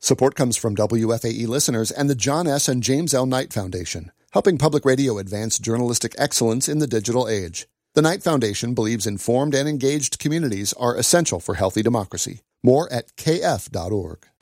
Support comes from WFAE listeners and the John S. and James L. Knight Foundation, helping public radio advance journalistic excellence in the digital age. The Knight Foundation believes informed and engaged communities are essential for healthy democracy. More at kf.org.